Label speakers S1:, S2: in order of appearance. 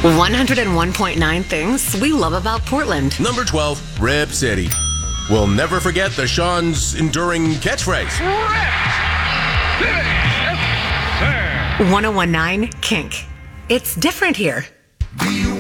S1: 101.9 things we love about Portland.
S2: Number 12, Rip City. We'll never forget the Sean's enduring catchphrase.
S1: 101.9 Kink. It's different here.
S3: Do you